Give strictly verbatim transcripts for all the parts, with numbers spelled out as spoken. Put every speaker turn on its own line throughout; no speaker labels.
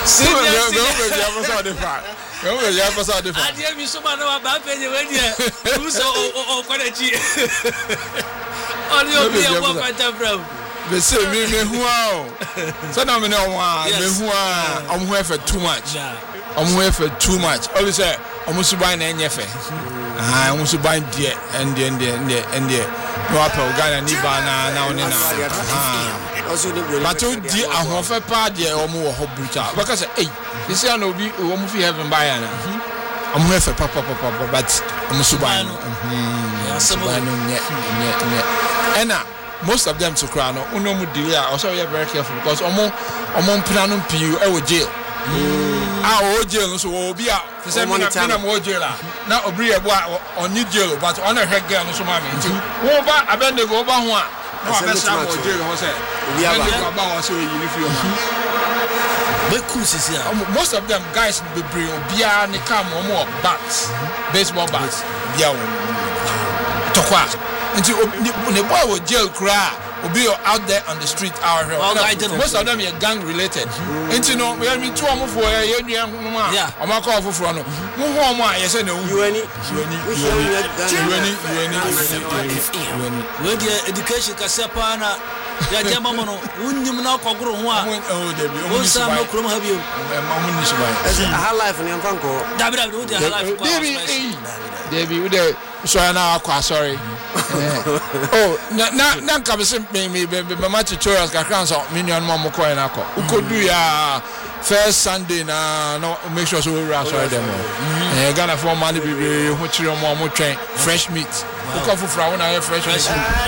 Senior, senior. You ever saw the fact? You ever saw the fact?
I didn't miss someone about bad penny when you who's or quality. Only a beer walk at the from.
They say me me wow. So now me know wow. Me wow. I'm here for too much. I'm here for too much. Always say I'm supposed to buy an enyefe. Ah, I'm supposed to buy dear and dear and dear and dear and dear. No apple Ghana ni ba na na oni na. Ah. But to di ahofe pa dear omo wo ho brutal. Because hey, you see no be omo fi heaven buy na. I'm here for papa papa but I'm supposed to buy no. Mhm. Yeah, so buy no nye nye nye. Ena most of them to cry no uno mu delay also you very careful because omo omo mpina no pi e wo jail ah o jail no so obi a say me na mo jail na obri e bo oni jail but on a head girl no so ma me nti wo ba abende go ba ho a no abesa mo jail ho say obi aba ba wo so yi ni fi o
but cool sisi a
most of them guys be bring obi a ne kam omo bats baseball bats bia wo tokwa Until the boy was jail cry, will be out there on the street out here. Well, most of them are gang related. And you know, we have been two or more for a year. Yeah, I'm a call for front. No more, yes, I know. You any, you any, you any, you any, you any.
Where the education Casapana, Yamamono, Undim now Cogro, oh, there be some no crum have you.
Her life in Franco.
David, David,
David, David, so I now sorry. Oh, na na na kabese me me me ma tutorials ka kan so million mo ko na ko ukodu ya first Sunday na no make sure so we rush all them eh Ghana for man be ho chire mo mo twen fresh meat uko fufra wona ya fresh meat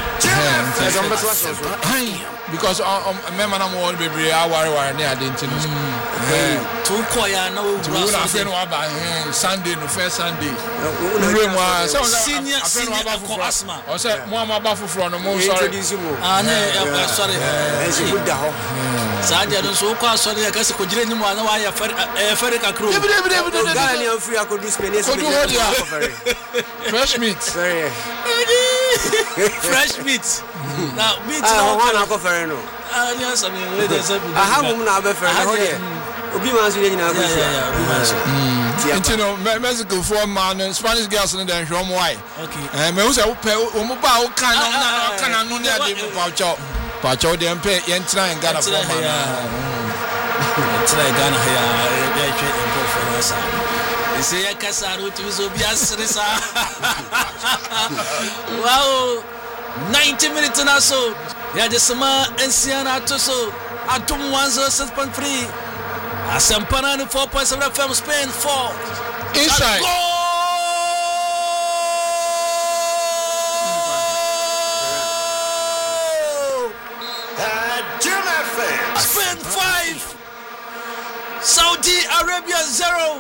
because um member na mo be be aware ware na identity eh
to ko ya na we
rush na fe no aba Sunday no first Sunday we mo
senior senior ko asma
o say mo ama ba fufra no mo sorry
ah na sorry
eh she good da ho
sa dia no so ko sorry ya kasi ko jire ni mo na wa ya fere ka kro
Ghana ni free akodu spend
fresh meat
fresh meat now meat
now one ko fere no
ah yes I mean we dey say
aha mum na be fere ho de obi man so nyina go
yeah yeah obi man so
you know Mexico for man Spanish girls in the home why
okay
eh me who say wo pe wo mo ba wo kan no na kan no na dey pa cho pa cho dem pe yentra en Ghana for man
yentra Ghana ya ya che en po for us ise ya kasaro tu so bi asre sa wow ninety minutes na so ya de sama ensiana to so atum one oh six point three Asampana four point seven F M Spain four
inside
Spain five Saudi Arabia zero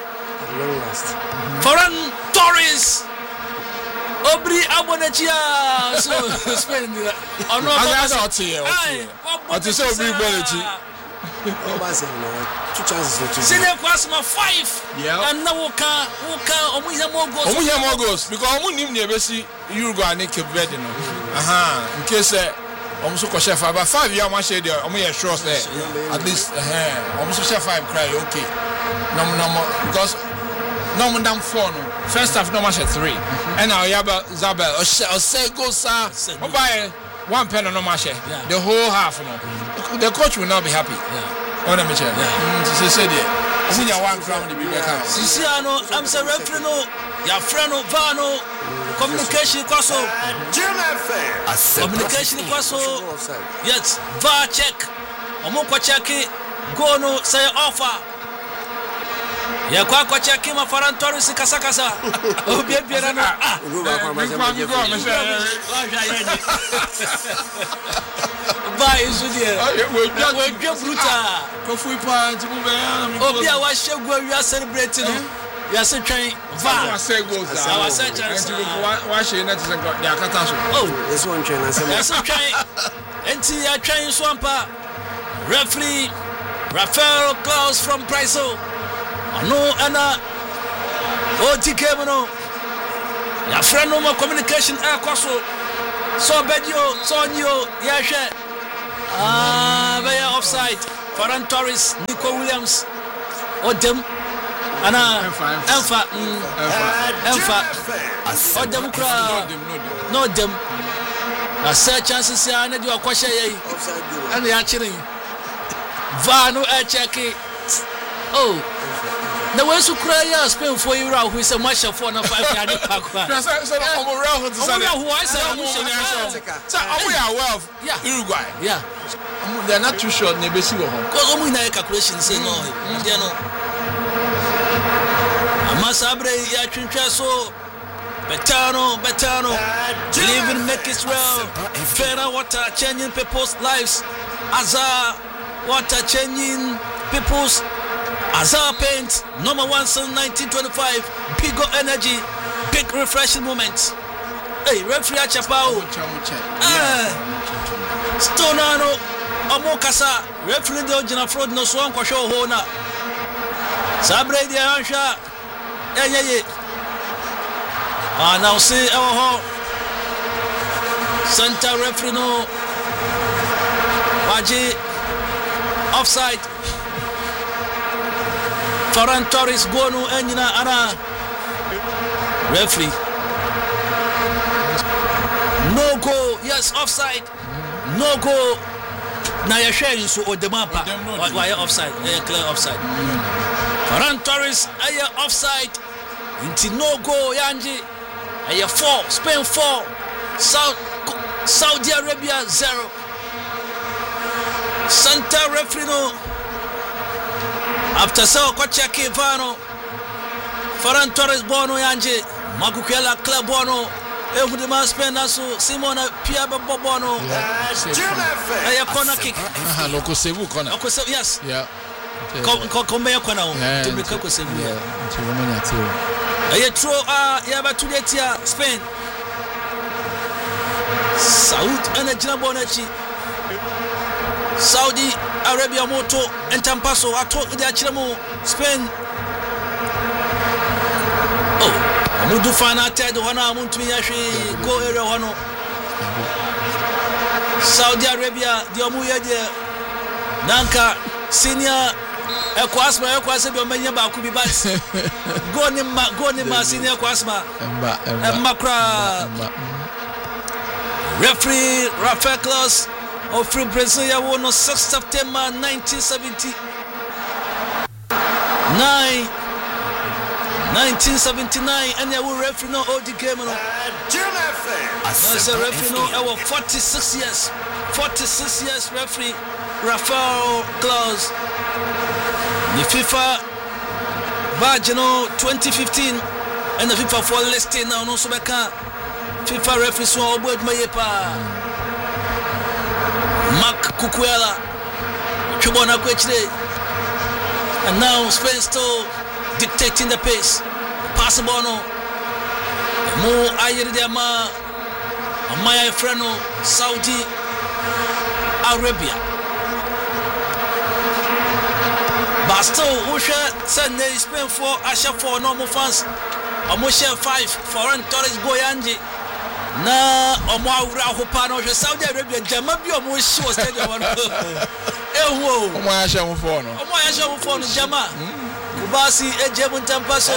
Ferran Torres Obri Abonachia so Spain oh no
I got here what you say Obri Abonachia
two chances to
senior Kwasma five
yeah
and now woka woka omu here more goals
omu here more goals because omu nim na ebesi Uruguay and Cape Verde no aha in case omu so ko chef about five year one share there omu here sure say at least eh omu so chef five cry okay no no because no more than four no first half no match three and now Yaba Zabel o say go sir o buy one pen no match the whole half no the coach will not be happy yeah on a match yeah she said it senior one crown the big account
Sisiano I'm say referee no ya friend no vano communication kwaso communication kwaso yes va check omo kwa check go no say offer ya kwa kwa check ma Ferran Torres kasa kasa obia bia na ah vai isso dia we we bruta
ko fui pa ti mo be ya
obia wa shegu we are celebrating no we are say twen va
wa say go za
wa say chance
wa she na ti say go dia kata so
oh this one twen na say
we say twen enti ya twen so ampa referee Rafael Klaus from Priso no ana o T K no ya friend no communication e kwaso so bedio so nyo ya hwe ah be offside Ferran Torres, Nico Williams, Odem, Anna, Enfa, Enfa, Odem Kra, no dem. A set chances here, and you are question, and they are chilling. Vano air checky. Oh, the way to cry, Spain for you, who is a match of four and five. I
we are well, yeah, Uruguay, yeah. They're not too short, maybe see what because only a calculation say no, they know. Masabre, Yachinchaso, Betano, Betano, living make it well. Fairer water changing people's lives. Azar water changing people's Azar paint, number one since nineteen twenty-five. Pigo energy, big refreshing moments. Hey, referee Chapao. Stonano, Omokasa, referee the original fraud no swan for show hona. Sabre the Ansha. Yeah, yeah, yeah. Ah, now see our center referee no. Waji offside. Ferran Torres Gono Enina Ana referee no goal, yes, offside, no goal. Now you're sharing so the mapa why offside, yeah, clear offside. Ferran Torres aye offside into no goal Yanji aye four, Spain four, South Saudi Arabia zero. Center referee no. After so Kochaki Vano Ferran Torres Bono Yanje Magukela Club Bono Ehu de man Spain naso Simona Pia Bono Aya corner kick aha loko sevu corner
loko sevu yes
yeah
ko ko me corner o to be ko sevu yeah to woman ya too aya throw ah ya ba to detia Spain Saudi ana jina bonachi Saudi Arabia moto entampaso ato de achiremo Spain oh amudu fana ted hona amuntu yahwe go area hono Saudi Arabia di omu ye de nanka senior ekwasma ekwase bi omanya ba ku bi bas go ni ma go ni ma senior ekwasma emba emba kra referee Rafael Claus of Free Brazil won on sixth of September nineteen seventy-nine. nineteen seventy-nine and you will referee no O D game no. As a referee no our forty-six years. forty-six years referee Rafael Claus. The FIFA badge no twenty fifteen and the FIFA for listing now no so beka FIFA referee so obo admayepa. Mark Cucuella, Chubona Kwechide, and now Spain still dictating the pace. Passabono, Mo Ayeriama, Amaya Freno, Saudi Arabia. But still, Usha Sunday Spain for Asha for normal fans. Amusha five for Torres Goyanji. Na omo awura hopa no hwe Saudi Arabia jama bi omo hwe stadium no ehu omo ya hwe mo fo no omo ya hwe mo fo no jama Kubasi ejebu ntampaso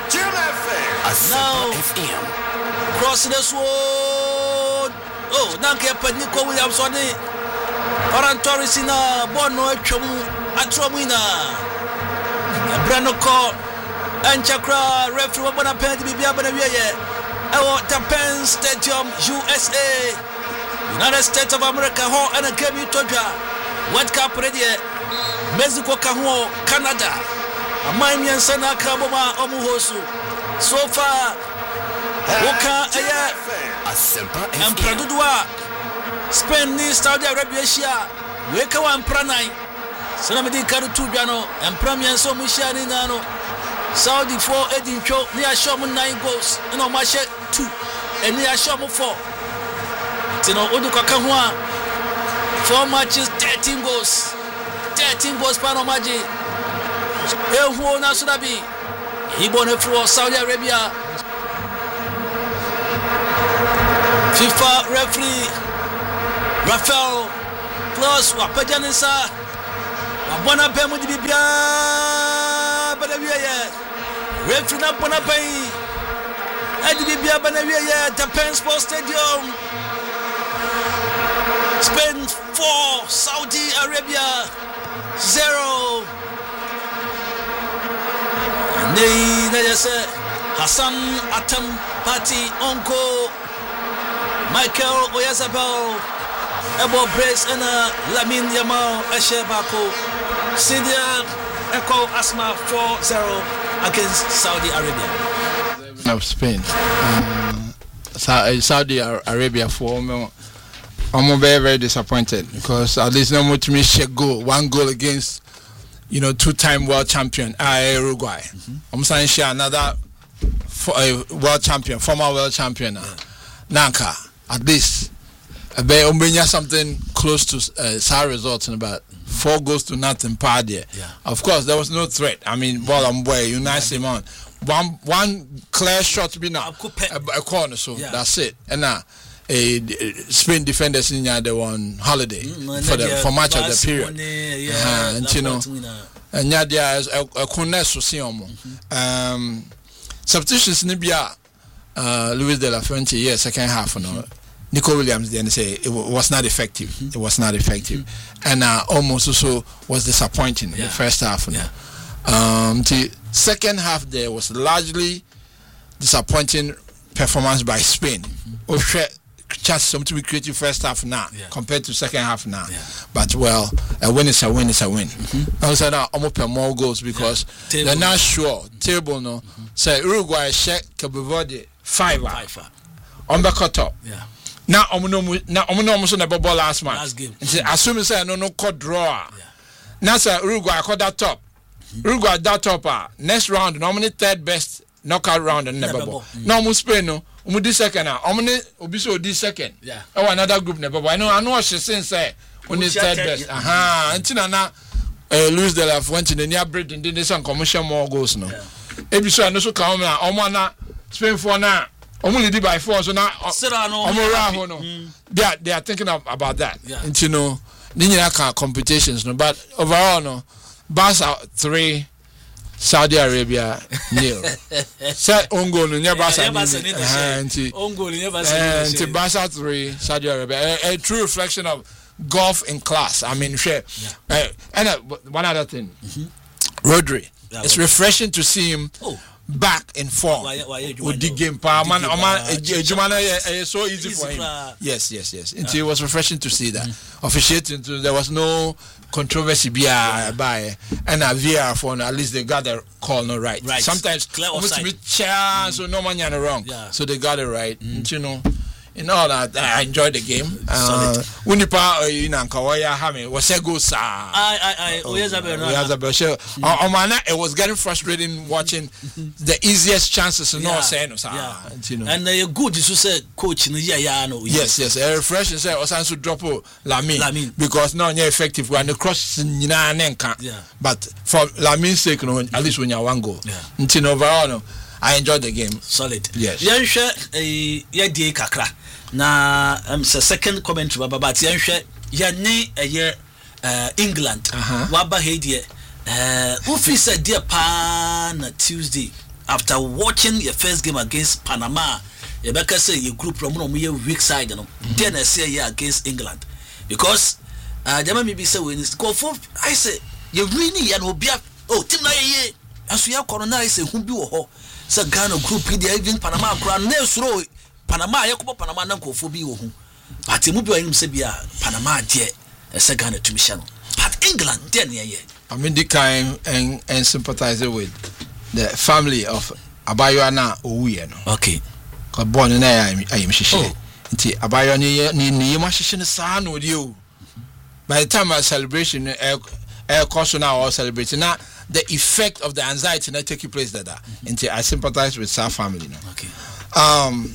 now cross the sword oh nanke pa Nico Williams on the Ferran Torres na bono atwam atwam ina Brano ko anchakra referee wabona penalty bibia bana wiye Ewo Tapen Stadium U S A United States of America ho and a game you toja World Cup ready Mexico ka ho Canada Amami ansana ka boma omu hosu so far Woka aya asempa Empradudwa Spain ni Saudi Arabia shia weka wa empranai sana medi karu tudwa no empramian so mu shia ni nano Saudi four Edin Cho ni ashom nine goals no ma she two and ni ashom four tino odu kwa kanwa four matches thirteen goals thirteen goals pa no maji ehu na sudabi ibone for Saudi Arabia FIFA referee Rafael Claus wapajanisa Abona pe mu di bibia bana wiye referee na bona pe adi bibia bana wiye Japan Sports Stadium. Spain four, Saudi Arabia zero. Nei na yese Hassan Atam Party Onko Michael Oyarzabal Ebo Brace and Lamine Yamal Eshe Bako Syria Echo Asma four zero against Saudi Arabia.
Of Spain. Um, Saudi Arabia for me. I'm very very disappointed because at least no more to me share goal one goal against you know two-time world champion uh, Uruguay. Mm-hmm. I'm saying share another for, uh, world champion, former world champion. Uh, Nanka at least I bet umbenya something close to uh, Sa results in about four goals to nothing par there.
Yeah.
Of course there was no threat. I mean ball on boy, you nice him on. One one clear shot to be now a, a corner, so yeah. That's it. And now a Spain defenders in there they were on holiday mm, for the for much of the period. Yeah, uh-huh, and you know, and yeah, there is a corner so see um substitutions Nibia uh Luis de la Fuente yeah second half you know. Nico Williams then say it was not effective. Mm-hmm. It was not effective, mm-hmm. and uh, almost also was disappointing yeah. in the first half. You know. Yeah. Um, the second half there was largely disappointing performance by Spain. Mm-hmm. Chance some to be creative first half now yeah. compared to second half now. Yeah. But well, a win is a win is a win. Mm-hmm. I said now almost more goals because yeah. they're not sure. Table no. Mm-hmm. Say Uruguay check Cabo Verde five. Five. On the cut up. Yeah. Now I'm no now I'm no almost on the ball last match.
Last game.
Assuming say no no cut draw. Yeah. Now say Uruguay cut that top. Mm-hmm. Uruguay that top. Uh, next round normally third best knockout round and never ball. Mm-hmm. Now I'm Spain no. Um this second now. I'm gonna obi so this second. Yeah. Oh another group never ball. I know I know she saying say on the third best. Aha. Until now uh, Luis de la Fuente the near bread and then some commercial more goals no. Ebi so I know so come na omo na Spain for now. Only did by four, so now I'm no. They are they are thinking of, about that. Yeah. And you know, then you have competitions, no. But overall, no. Barca three, Saudi Arabia nil. Set on goal, no. Barca nil. On goal, and Barca three, Saudi Arabia. A, a true reflection of golf in class. I mean, share. Yeah. Uh, and uh, one other thing, mm-hmm. Rodri. Yeah, it's refreshing to see him. Oh. Back in form with the game power man it's so easy for him. Yes, yes, yes. And it was refreshing to see that. Mm-hmm. Officiating too, there was no controversy yeah. by and a V R for at least they got the call no right. Right. Sometimes almost be chance so no man wrong. Yeah. So they got it right. Mm-hmm. And you know, in all that I enjoyed the game. Uh when you pa in Ankawaya Hame was a good sir.
I I I
Oyarzabal. Oh man, it was getting frustrating watching the easiest chances to know saying yeah. you know.
And uh, good is to say coach in yeah yeah no.
Yes, yes. A refresh say also drop Lamine because no effective when the cross nyina nenka. Yeah. But for Lamine's sake no at least when you one goal. Yeah. Until overall no I enjoyed the game.
Solid.
Yes.
Yanhwe eh yedie kakra. Na um say second commentary baba but yanhwe yane eye uh England. Waba hedie eh officer dear pa na Tuesday after watching your first game against Panama. You better say your group from no weak side no. Then I say yeah against England. Because uh jama me be say when go for I say you really yan obia oh team na ye aso ya corona I say hu bi wo ho. So Ghana group there even Panama crowd na suro Panama yakobo Panama na nkofo bi wo hu but mu bi wa say bia Panama there say Ghana to mission but England there near here
I mean the kind and and sympathize with the family of Abayo na Owuye no
okay
cuz born na ayim hihye nti Abayo ni ni ni ma hihye ne sa na odi o by the time our celebration eh eh course now or celebrating now the effect of the anxiety that take place there mm-hmm. Until I sympathize with our family now.
Okay.
Um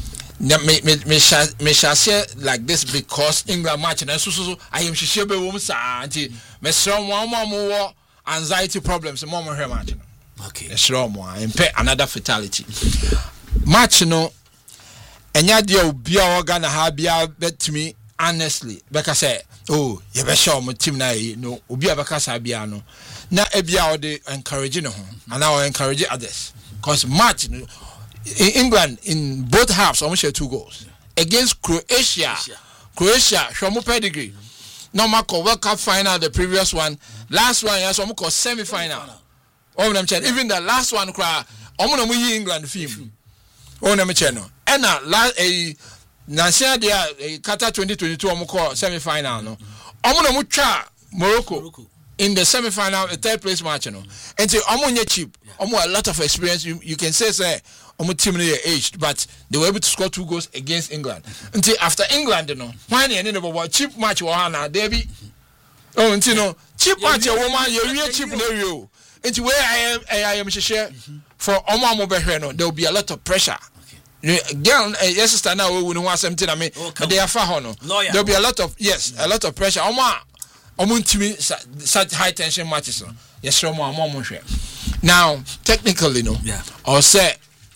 me me me shall me shall say like this because England match and so so I am share be wo sa until me strong one more anxiety problems more more match.
Okay.
Strong one impact another fatality. Match no enya dia obi a organ ha bia bet me honestly because say oh you be show my team na no obi abaka sa bia no na ebia o dey encourage no ho and now encourage others because match in England in both halves almost share two goals against Croatia. Croatia, Shomu pedigree. No Marco World Cup final, the previous one. Last one, yes, Omuko semi final. Oh, them chen. Even the last one, cry. Omuno mu England film. Oh, them chen. And now, last a Nancy dia Qatar twenty twenty-two Omuko semi final. No, Omuno mu cha Morocco in the semi final, the third place match. No, and so Omunye cheap. Omu a lot of experience. You, you can say say. Omo team no aged, but they were able to score two goals against England. Until after England, you know, when you know cheap match wa na Debbie. Oh, until no cheap match a woman, you real cheap no you. Until where I am, I am share for Omo Omo Behre, there will be a lot of pressure. Girl, yes, sister now we know something. I mean, but they are far hono. There will be a lot of yes, a lot of pressure. Omo Omo team such high tension matches. Yes, Omo Omo share. Now, technically, no, yeah, or say.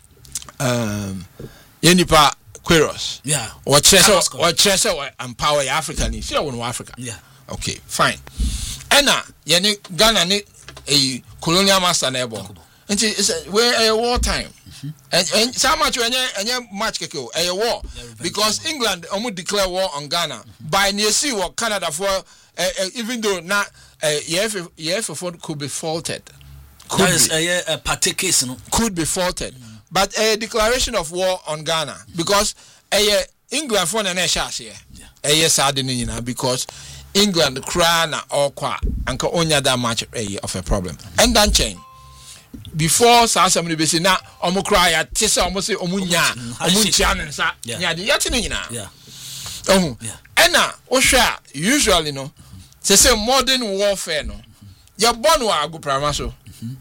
Um, Yenipa Quiros.
Yeah.
Or Chesa or Chesa or empower African. See, I want Africa.
Yeah.
Okay, fine. Enna, Yeni Ghana need a colonial master neighbor. And it's we're a war time. And and so much when you match keko a war because England almost declare war on Ghana by near sea or Canada for even though not uh, yeah for could be faulted.
Could that is be, a, a party case, no?
Could be faulted. Mm. But a declaration of war on Ghana because a England for an eshas here. A yes, I didn't know because England crana or qua and only that much of a problem. And then change before somebody be saying now, Omo cry at Tessa almost say Omunya, Omunchan and Sa, yeah, the Yatinina. Yeah. Oh, and now, Osha usually no, they say modern warfare no. You're born wa go pramaso.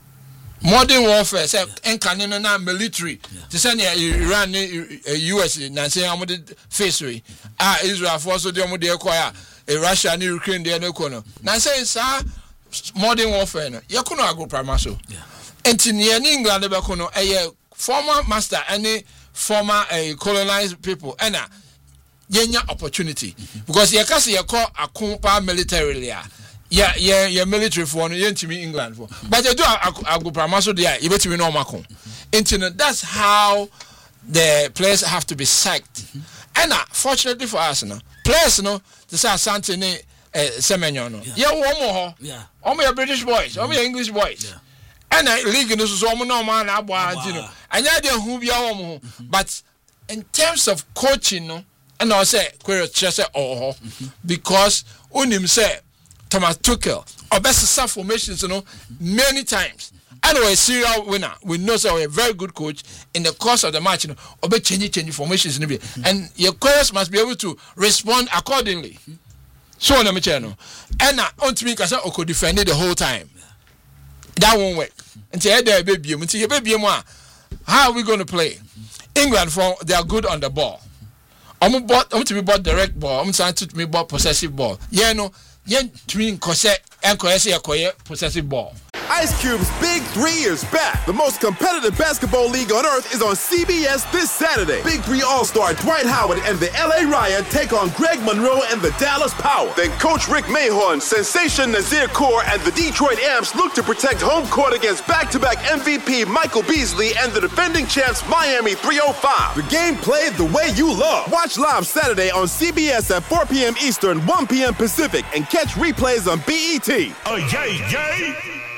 Modern warfare, say, and cannon and military. To send Iran, U S, and say, I'm going to face it. Ah, Israel, for so they are acquire a Russia and Ukraine, they are no corner. Now, say, sir, modern warfare, you couldn't go pramaso. And in England, a former master, any former colonized people, and a yenya opportunity. Because you can't see a call a compa militarily. Yeah, yeah, yeah, military for no yen to me England for. But you do I go pramaso there, you bet me no macon. Internet, that's how the players have to be psyched. And uh, fortunately for us, no players no to say something eh Semenyo no. Yeah, one more. Yeah. All my British boys, all my English boys. Yeah. And I league no so no man abwa you know. And yeah, they who be our but in terms of coaching no, and I say query chese oh because unim say Thomas Tuchel, our best formations, you know, many times. And we're a serial winner. We know so we're a very good coach. In the course of the match, you know, obey changing changing formations, and your players must be able to respond accordingly. So on the channel, and I want to make us could defend it the whole time. That won't work. Until there baby, until baby, how are we going to play? England, for they are good on the ball. I'm bought. I'm to be bought direct ball. I'm trying to be bought possessive ball. Yeah, no. Yen twin kose and kose akoye possessive ball.
Ice Cube's Big Three is back. The most competitive basketball league on earth is on C B S this Saturday. Big Three All-Star Dwight Howard and the L A Riot take on Greg Monroe and the Dallas Power. Then Coach Rick Mahorn, Sensation Nazir Kaur, and the Detroit Amps look to protect home court against back-to-back M V P Michael Beasley and the defending champs Miami three oh five. The game played the way you love. Watch live Saturday on C B S at four p.m. Eastern, one p.m. Pacific, and catch replays on B E T. Oh, yay, yay!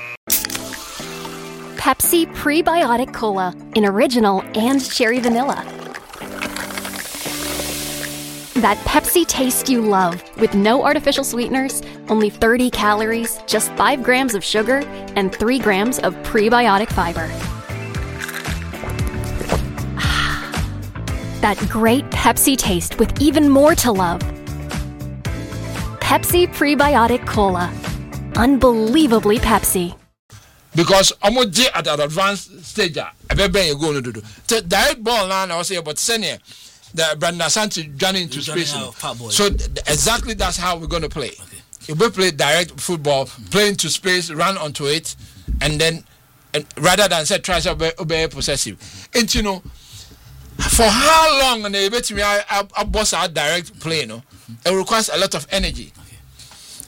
Pepsi Prebiotic Cola in original and cherry vanilla. That Pepsi taste you love with no artificial sweeteners, only thirty calories, just five grams of sugar, and three grams of prebiotic fiber. That great Pepsi taste with even more to love. Pepsi Prebiotic Cola. Unbelievably Pepsi.
Because I'm at an advanced stage. I bet you go to do. The direct ball now, I was say about senior. The Brandon Asante journey into space. So th- exactly that's how we're going to play. Okay. If we play direct football, play into space, run onto it, and then and rather than say try to obey, obey possessive. And you know, for how long and they bet me I, I, I boss our direct play, no, it requires a lot of energy.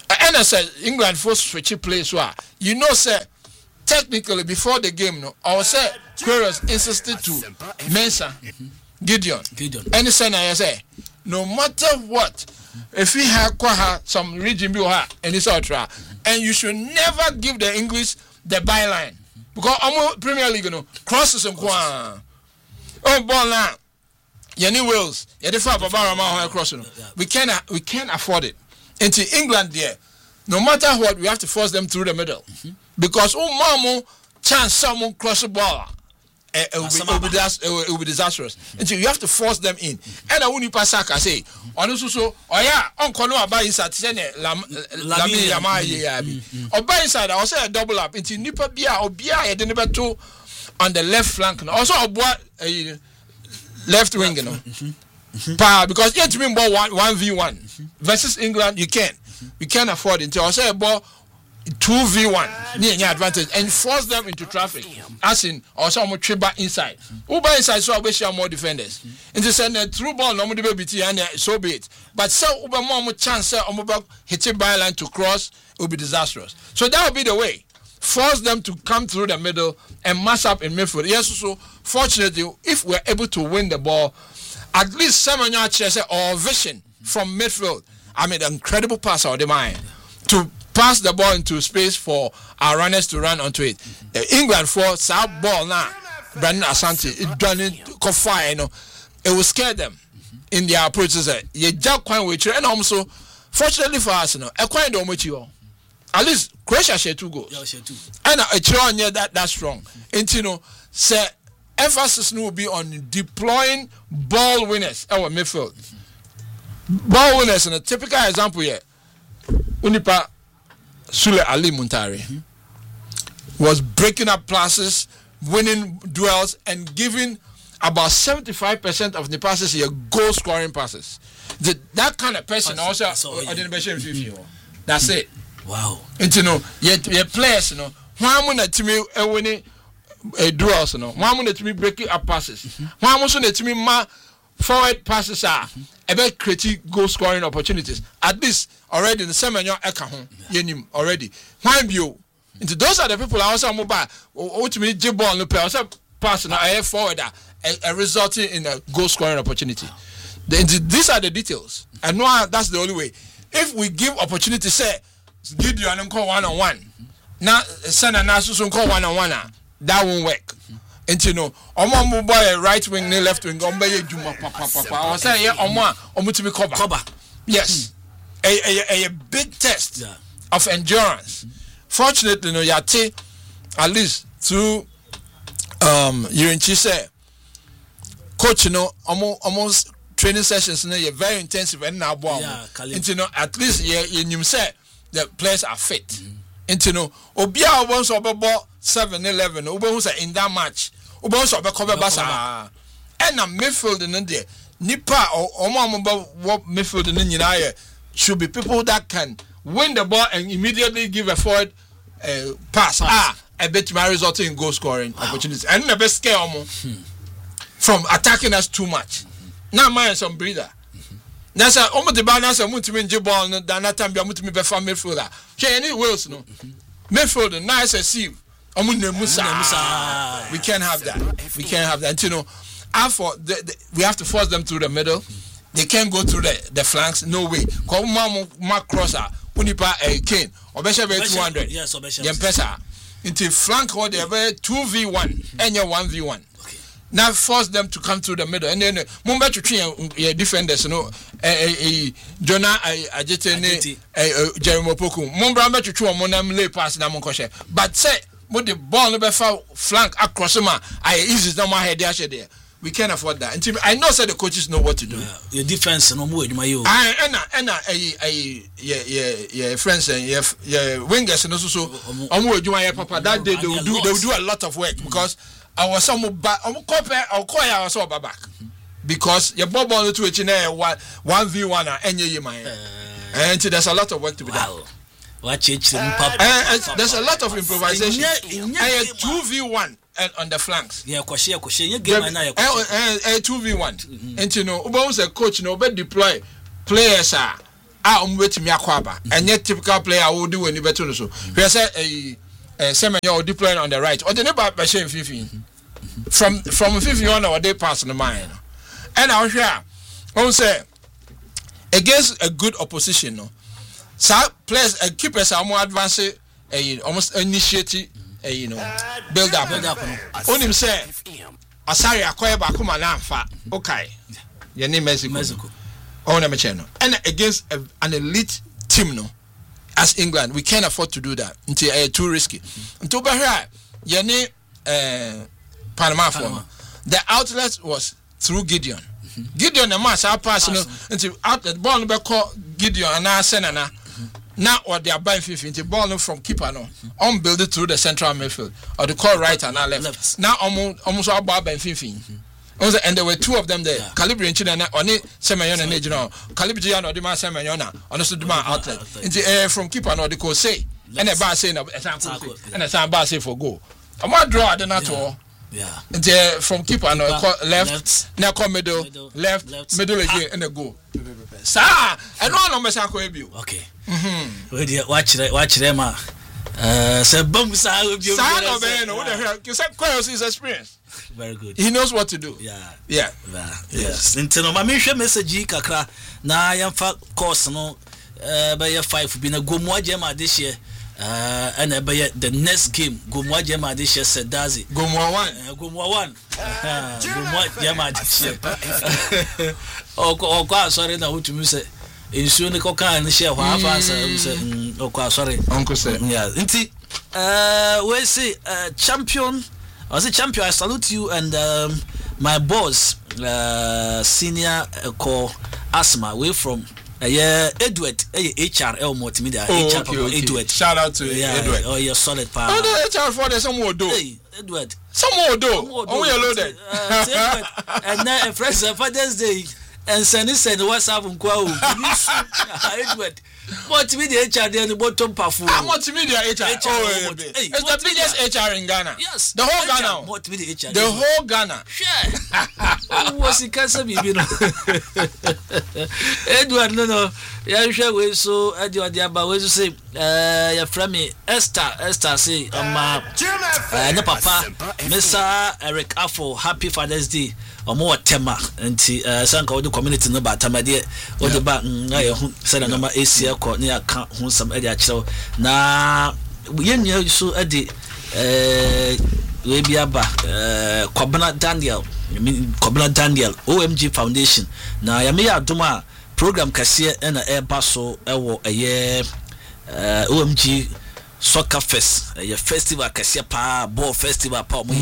And I said England first switch play so you know say technically before the game no I say Queiroz insisted to Mensah Gideon
Gideon
and say I say no matter what if he had some region be and it's ultra and you should never give the English the byline because I'm Premier League no crosses and kwa oh ball now Yenny Wales yeah the far Baba crossing we can we can't afford it into England there no matter what we have to force them through the middle mm-hmm. because oh mama chance someone cross the ball it will be, it will be, dis- it will, it will be disastrous until you have to force them in and I won't pass I say on also so oh yeah uncle no buy inside send Lamine Yamal yeah or buy inside I say a double up into nipa bia or bia e de never two on the left flank also about uh, left wing you know pa because yet mean ball one one v one versus England you can't we can't afford it until I say a ball two v one near advantage and force them into traffic as in or some triba inside uber inside so we share more defenders and to send a through ball no be T and so be it but so uber more chance on hit it by line to cross will be disastrous so that will be the way force them to come through the middle and mass up in midfield yes so fortunately if we're able to win the ball at least seven yard chase or vision from midfield I mean incredible pass out the mind to pass the ball into space for our runners to run onto it. Uh, England for that ball now, Brandon Asante, it done it fire, you know, it will scare them in their approaches. You just quite with you, and also, fortunately for us, you know, a quite don't with you. At least Croatia share two goals, and a try near that that's strong. And you know, say emphasis will be on deploying ball winners our midfield. Ball winners, and a typical example here, Unipa. Sule Ali Muntari mm-hmm. was breaking up passes, winning duels, and giving about seventy-five percent of the passes here goal scoring passes. The, that kind of person also, also yeah. mm-hmm. That's it.
Wow.
And you know, your players, you know, one minute to me winning a duels, you know, one minute to me breaking up passes, one minute to me ma forward passes are about creating goal scoring opportunities. At least already in the seminar eka yenim already. Why you into those are the people I also mobile ultimately jib ball no play also passing a forward a resulting in a goal scoring opportunity. The, these are the details. And no that's the only way. If we give opportunity say Gideon and call one on one. Now send an association call one on one that won't work. And you know, omo mo boy right wing, ne left wing, ombe ye juma papa papa. I say yeah, omo omo to be cover.
Cover.
Yes, a, a a big test yeah. of endurance. Mm-hmm. Fortunately, no, yate at least through um Yurinchi say, coach, you know, almost almost training sessions, you know, you're very intensive and now bomb. And you know, at least yeah, you say the players are fit. Mm-hmm. And you know, Obia wants about seven eleven, Oba who's in that match. Oba wants to cover Basa. And a midfield in there. Nipa or Omamba what midfield in India should be people that can win the ball and immediately give a forward uh, pass. pass. Ah, I bet my result in goal scoring wow. opportunities. And the best scare hmm. from attacking us too much. Mm-hmm. Now, mine some breather. That's a almost the balance of Mutimin Jibon, than that time, Mutimi Befa midfielder. She any Wills, no midfielder, nice as see. Musa. We can't have that. We can't have that. And, you know, for the, the, we have to force them through the middle. They can't go through the, the flanks. No way. Call Mark Crosser, Unipa a Kane, or Besha two hundred. Yes, or Besha. Into flank or they have two v one and you're one v one. Now force them to come through the middle, and then Mumbai to train your defenders, you know, a Jonah, a Jetene, a Jeremy Poku, Mumbai to train Monam lay pass na Monkoshe. But say, with the ball number four flank across him, I easy no my head there. We can't afford that. Until I know, say the coaches know what to do.
Yeah, your defense, no more. My
I and and a yeah yeah yeah friends and yeah yeah wingers and also so. I'm do my papa that day they will do they will do a lot of work because. I was some back. I'm compare. I'll call you. I was all back because your ball ball to it in there one one v one and you man. And there's a lot of work to be done.
Watch it,
there's a lot of improvisation. And two v one on the flanks.
Yeah, question, question. You game now.
A two v one. And you know, Uba was a coach. You know, but deploy players are a ɔmo betumi akɔ aba ɛnyɛ typical player a wodi wani beto no so hwɛ sɛ ɛyi eh Semenyo odi playing on the right ɔde ne ba bɛhyɛ mfimfini from from mfimfini on ɔde pass no man ɛna ɔhwɛ a ɔmo sɛ against a good opposition no sa players uh, keepers are more advanced uh, almost initiate uh, you know build up build up on him say Asari akoye ba kuma na amfa okay your name Mexico Mexico on a channel and against a, an elite team no as England we can't afford to do that until uh, too risky until ba here your name uh, Panama for the outlet was through Gideon. Gideon the match I pass no until out the ball be call Gideon and I send na now or they are buying fifty the ball from keeper no on build it through the central midfield or the call right and left. left now almost almost about by fifty and there were two of them there yeah. Calibri and China on it Semenyo and Ejino Calibri and the man Semenyo na on the man outlet into uh, from keeper no the call say and a bar saying and a sound bar say for goal I'm not draw the not all. Yeah. The, from keeper no left, left now come middle, middle left, left middle again ah. and a goal. Sir, I don't know mess you. Okay. Mhm. Watch it watch them ah. Uh so boom sir sir no man what the hell you said Koyos is experience. Very good. He knows what to do. Yeah. Yeah. yeah. Yes. Into no mama hwe message kakra na yamfa course no uh by five be na gomu agema this year. Uh, and uh, the next game, Gomwa Jema this year said Dazi. Gomwa one, uh, Gomwa one, Gomwa Jema this year. Oh, oh, sorry, now what you say? In soon, Coca and share half answer. Oh, sorry, Uncle say, yeah. Inti, uh, we say, uh, champion. I say champion. I salute you and um, my boss, uh, senior uh, call Asma, away from. Uh, yeah, Edward, uh, H R L multimedia. Oh, H R okay, okay. Edward. Shout out to yeah, Edward. Oh, you're solid, pal. Oh, the H R for the some more do. Hey, Edward. Some more do. Oh, we are loaded. Uh, Edward. And then a fresh Father's Day. And Sunny said, what's up, Uncle? Edward. Multimedia H R there, the bottom perform. Ah, multimedia H R. H R. Oh, hey, it's the biggest H R in Ghana. Yes. The whole Ghana. Multimedia H R. The whole Ghana. Sure. Who was the cancer, baby? Edward, no, no. Yeah, sure. We so Edward, yeah, but we say, uh, your friend Esther, Esther, say, um, uh, no, Papa, Mister Eric Afo, happy Father's Day. Or more tema and uh sanka the community no ba tamade o de ba na ye hu se na number A C ko ne aka hu sam e de a kire na ye nya so e de eh we bia ba eh Kobna Daniel Kobna Daniel O M G Foundation na ya me ya adoma program kase e na e ba so e wo eye eh O M G Soccer Fest, a festival, Cassia Pa, Ball Festival, Pa, we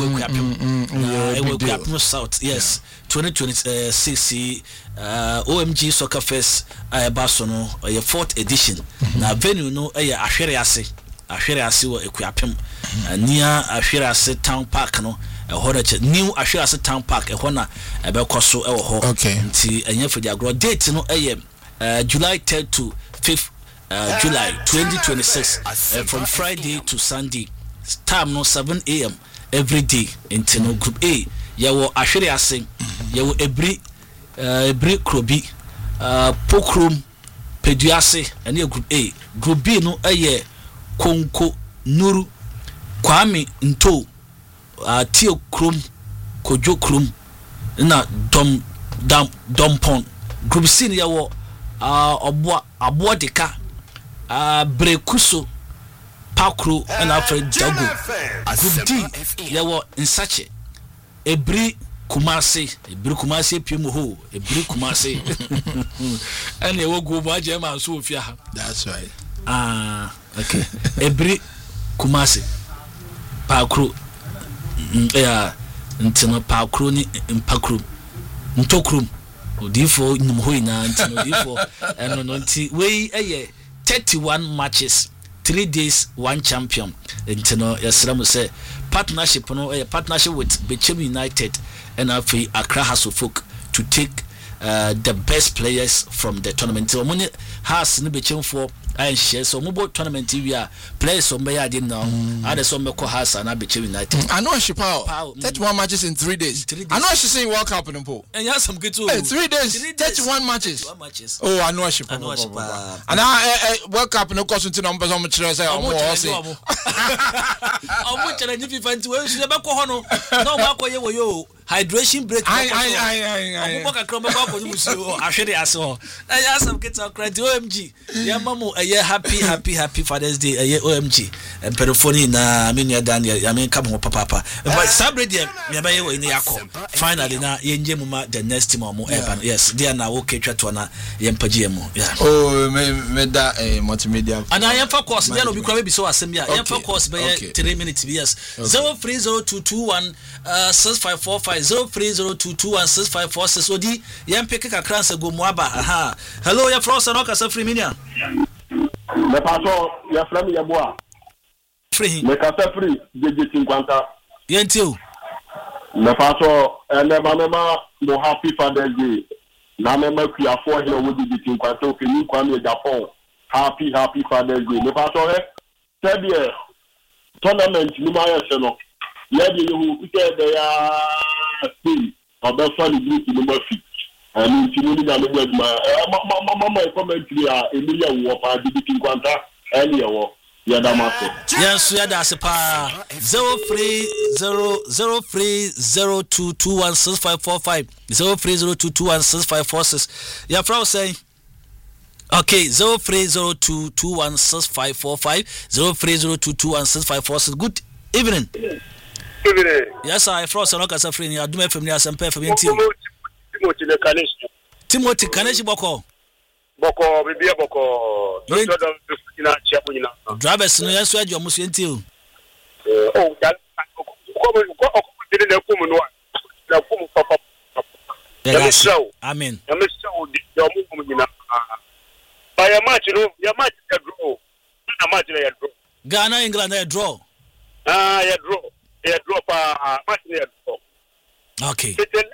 we South, yes, twenty twenty-six, uh, O M G Soccer Fest, a Barcelona, a fourth edition. Now, venue no, a Asheriase, Asheriase, or Equiapim, near Asheriase Town Park, no, a horror, new Asheriase Town Park, a honor, a Belcoso, a ho, okay, and year for the agro date, no, a July third to fifth. Uh, July twenty twenty-six uh, from Friday to Sunday time no seven A M every day into no group A yawo ahwere ase yawo ebri uh, ebri krobi uh, pokrum peduase and group A group B no eye konko nuru kwame nto uh, tio krum kojo krum na dom dam dompon group C no yawo uh, obwa abwa deka Uh, Brekuso, Pakru, and Alfred Dago. Group D, there were in such a Ebri Kumasi, Ebri Kumasi, Pimuho, Ebri Kumasi, and they will go by Jema and Sofia. That's right. Ah, uh, okay. Ebri Kumasi, Pakru, yeah, until Pakru in Pakru, Ntokrum, Odifo, Numuina, and Odifo, and Nonti, way a year. thirty-one matches, three days, one champion. And you know, Yasramu say partnership, no, a partnership with Bechem United and Afi Accra Hasselhoff to take uh, the best players from the tournament. So money has no Bechem for
I share so mobile tournament T V players some by I didn't know. Other some call House and Abichi United.
I know she power. thirty-one matches in three days. Three days. I know she's saying World Cup in the pool.
And yes, some good too.
Hey, three days. Three days. thirty-one matches. thirty-one matches. Oh, I know she power. I know she power. And I World Cup no cost to numbers on much say I'm more say. I'm much and if you find to us never go no. No mark yo hydration break. I I I I.
Boka kroma ba ko musu ahwede aso. Na ya some get credit O M G. Ya mamu a happy happy happy Father's Day a O M G. And perifoni na me nua Daniel I mean come papa papa. But celebrate them me ba ye we ni yakọ. Finally na ye nje mu ma the next team omo eban. Yes, they na wo ketwa to na ye mpagie mu. Yeah.
Oh me me da multimedia.
And I am for course there no be kwa be so asem ya. Ye for course be three minutes yes. zero three zero two two one six five four five zero three zero two two one six five four six odi ye mpeke kakran se go muaba. Aha. Hello ya Frost no kasa free minia.
Me paso ya frame ya boa.
Free.
Me kasa free J J fifty.
Yentiu.
Me paso ele ma mema no happy Father's Day. Na mema kuafo here wo J J fifty o keni kwa me Japan. Happy happy Father's Day. Me paso he said ye tournament ni ma ye se no. Ye de you ite de ya Spain. Obeso ni group ni ma fit. And in Timoni, my mamma commentary, Emilia Wapa, J J fifty, earlier.
Yes, we had a sepa zero three zero zero three zero two two one six five four five zero three zero two two one six five four six. Your frau say, okay, zero three zero two two one six five four five zero three zero two two one six five four six. Good evening.
Evening.
Yes, I frost and Okasa free. I do my family as some pay for me.
Timothy Kaneshi.
Timothy Kaneshi Boko.
Boko, Bibia Boko.
Drivers, no, yes, where you're Muslim too.
Oh, that.
Amen.
By a match, you know, your match is a draw. A match is a draw.
Ghana, England, a draw.
Ah, a draw. A draw, a match is a draw.
Okay.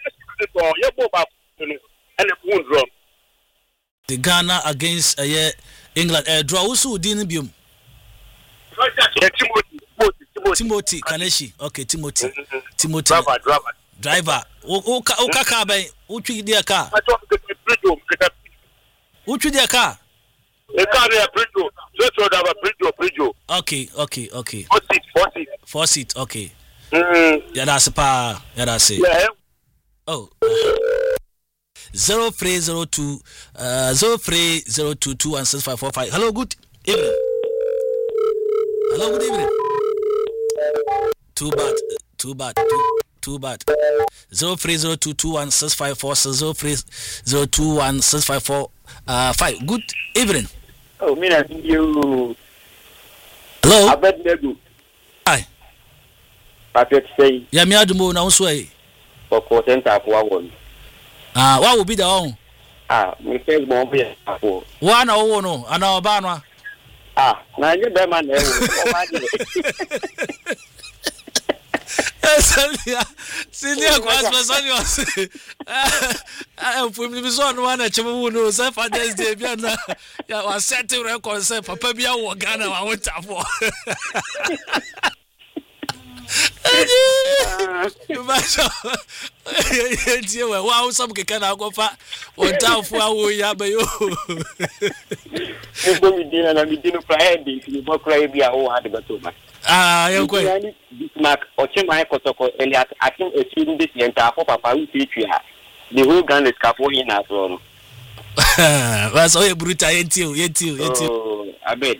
The Ghana against uh, yeah, England. Uh, draw also didn't be. Timothy Kaneshi. Okay, Timothy. Timothy.
Driver, driver.
Driver. O ka o ka car by. O treat their car. O treat their car.
A car there, Bridge. Just road have a Bridge, Bridge.
Okay, okay, okay.
Four seat, four seat.
Four seat. Okay.
Mm.
Yeah, that's a pa. Yeah, that's it.
Yeah.
Oh. Zero three zero two uh zero three zero two two one six five four five. Hello, good evening. Hello, good evening. Too bad, too bad, too, too bad. Zero three zero two two one six five four six zero three zero two one six five four uh five. Good evening.
Oh, me na you.
Hello.
Abed Nebu.
Hi.
Patrick say.
Yeah, me adumo na unso e.
For center for one.
Ah, what will be the own?
Ah, me say mo be for.
One o no, ana oba no.
Ah, na you be man e o ma di.
Senior, senior class person you say. Ah, for me so no one chemo no say Father's Day bia na. Ya wa set record say papa bia wo Ghana wa won tafo. Wow, some can I go for one town for our yabayo.
We didn't have dinner Friday. You both cry be our had got too much.
Ah, you're quite
Mark or Chimay Kotoko, and I think a student this entire papa will teach you. The whole gun is Capo in as well.
That's all brutal. Yet you, yet you, yet you.
I bet.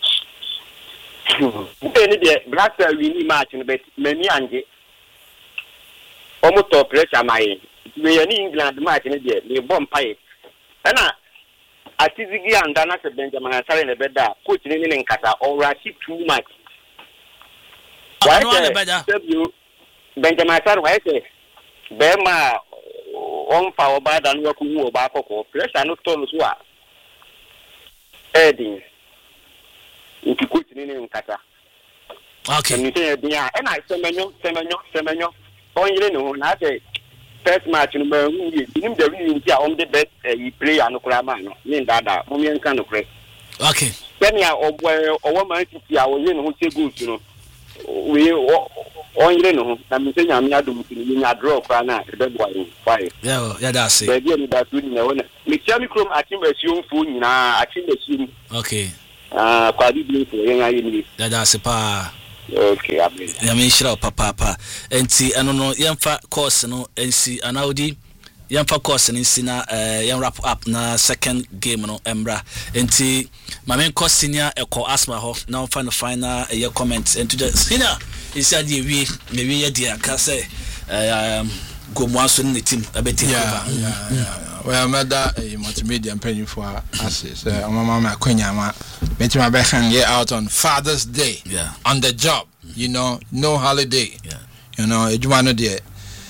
The black we need match in bet many and almost to pressure my we are in England match in the bomb pipe. And I see the and Dana Benjamin and Sarah in the bed that put in in Kata or I keep too much. Why you Benjamin Sarah? Why say Bema on power bad and work who back or pressure not told us what. Edding. If you put in in Kata.
Okay.
And you say, yeah, and I say, Semenyo, Semenyo, Semenyo. Only no, not a first match in the room. You the reason on the best you play and Oklahoma. Mean that, Momian can play.
Okay.
sɛnea ɔbɔ ɔwɔ man titi a wɔyɛ ne ho sɛ goals no we ɔnyere ne ho na mesɛ nyame adom ti ne nya draw kora na ɛbɛboa yɛn fae
yeah yeah that's it
baabi a ne da so nyina wɔna mekyia me kurom akyembasuomfoɔ nyinaa akyembasuom
okay
ah kwadi bi for yɛn ayɛ ni
yeah that's it pa
okay amen
nyame nhyira papa papa enti ɛno no yɛmfa course no ensi anaudi yɛmfa course no ensi na eh yɛn wrap up na second game no embra enti mame course senior ɛkɔ asma hɔ na ɔfa no final ɛyɛ comment enti the senior is at the we maybe yɛ dia ka sɛ um gomwa so ne team abeti
yeah yeah well mother a multimedia penny for assets uh mama ma kwanya ma metima be hang out on Father's Day
yeah
on the job you know no holiday
yeah
you know ejuma no de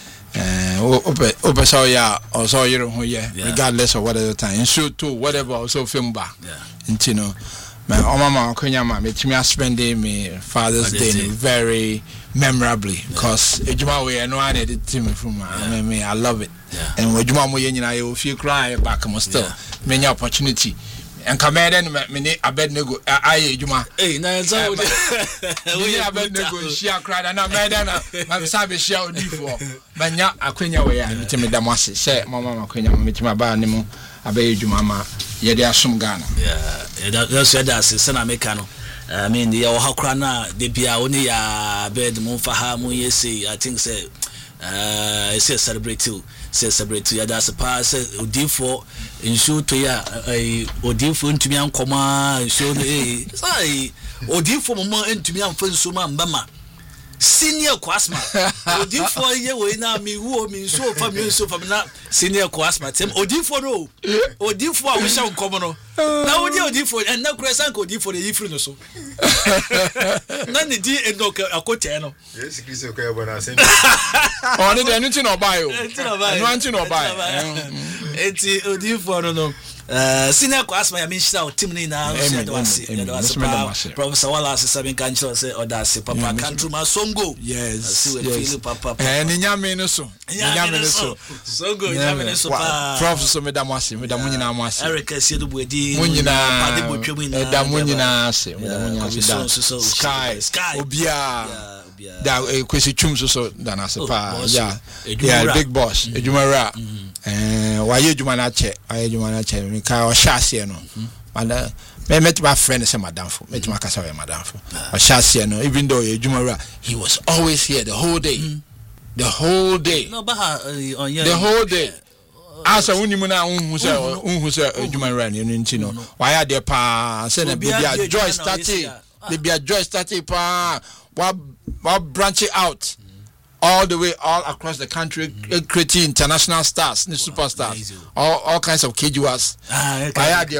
eh ope ope so ya or so yero ho ye regardless of whatever time show to whatever also film ba
yeah
you know my mama kwanya ma metima spending me Father's Day very memorably because ejuma we no one edit team from I mean I love it
yeah.
And we ejuma mo ye nyina ye ofie cry back mo still yeah. Many opportunity and come then me Abednego aye ejuma
eh na so
we Abednego share cry na me then na sabe share odifo manya akwenya we ya metime dam ase say mama akwenya metime ba ne mu abaye ejuma ma ye de asom Ghana
yeah that's what that's say na make no I mean the Ohakra na de bia oni ya bed mo fa ha mo yesi I think say uh say celebrate too say celebrate too ya that's a pass odifo insho to ya odifo ntumi ankoma insho eh sai odifo mo ntumi amfa nso ma mbama senior kwasma odifo ye we na mi wu mi nso fa mi nso fa na senior kwasma tem odifo no odifo a wo sha nkomo no na wo di odifo en na kura san ko odifo de yifru no so na ne di eno akote no
yes krise ko ya bona sen
o ne de nti no buy o no nti no buy
eti odifo no no Uh, senior kwasma ya minshira team ni na so do wasi do wasi Professor Wallace seven kancho say odase papa country ma songo
yes
yes papa
eh ni nyame no so nyame no so
songo nyame no so pa
Professor medam wasi medam nyina mo ase
Eric Asiedu Buedi
munyina
pade botwemu ina
medam munyina ase medam munyina ase sky
sky
obia da kwesi twum so so da na se pa yeah yeah big boss ejumara eh waye ejuma na che waye ejuma na che mi ka o shase no manda me met my friend say madam for met my kasa we madam for o shase no even though ejumara he was always here the whole day the whole day
no ba on
the whole day asa unimu na unhu say unhu say ejumara ni nti no waye de pa say na bibia joy started bibia joy started pa wa wa branch out all the way all across the country, mm-hmm. creating international stars, wow, superstars, all all kinds of K G Ws.
Ah, okay.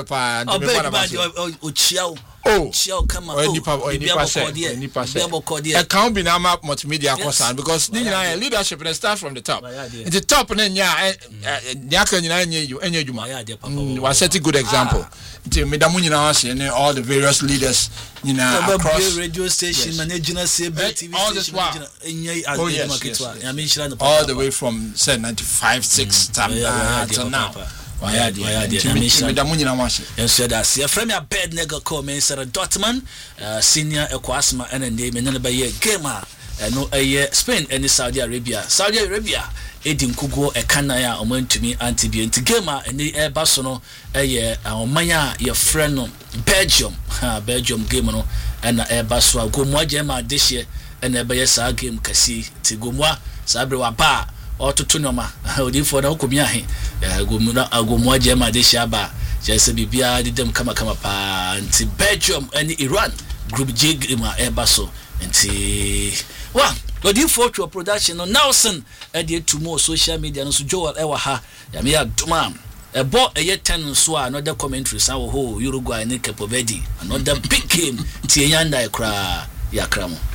Oh, come on. Oh, nipa, oh, nipa say, nipa say. I can't be now multimedia concern because you know leadership and start from the top. The top and then yeah, nyaka nyina nye you, nye juma. Was set a good example. Until me damu nyina say all the various leaders, you know, across
radio station, managing say T V station,
oh yes, yes. All the way from say ninety-five six to now. Why are they? Why are they? Me da munyina wase.
Enso da se frame a bed nigga call me Sarah Dortmund, senior Ekwasma and then me no be ye gamer. No a Spain and Saudi Arabia. Saudi Arabia edim kugo e kanaya omantumi antibie nti gamer and the airbaso no eye omanya ye friend no Belgium. Ha Belgium game no and airbaso agomwa jema this year and e be sa game kasi ti gomwa sabre wa ba ototo noma odifo na okomia he agomuna agomwa jema de shaba jese bibia de dem kama kama pa nti Belgium and Iran group J game airbaso nti wa odifo to production no Nelson e de tumo social media no so Joel e wa ha ya me aduma e bo e ten so another commentary sa wo Uruguay ne Cape Verde another big game ti yanda e kra ya kramo